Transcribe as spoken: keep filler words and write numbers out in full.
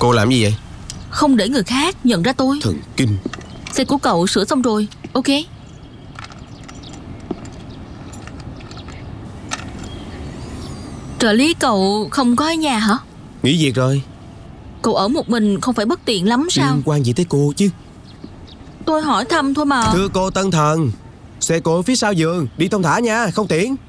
Cô làm gì vậy? Không để người khác nhận ra tôi. Thần kinh. Xe của cậu sửa xong rồi. Ok. Trợ lý cậu không có ở nhà hả? Nghỉ việc rồi. Cậu ở một mình không phải bất tiện lắm sao? Liên quan gì tới cô chứ? Tôi hỏi thăm thôi mà. Thưa cô Tân Thần, xe cô ở phía sau giường, đi thông thả nha, không tiện.